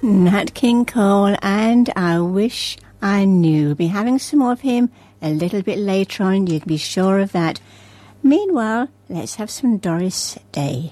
Nat King Cole, and I Wish I Knew. Be having some more of him a little bit later on, you can be sure of that. Meanwhile, let's have some Doris Day.